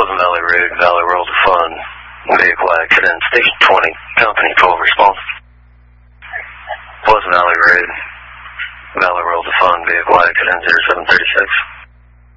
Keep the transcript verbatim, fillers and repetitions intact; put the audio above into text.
Pleasant Valley Road, Valley World of Fun, vehicle accident, Station twenty, Company twelve response. Pleasant Valley Road, Valley World of Fun, vehicle accident, zero seven thirty-six.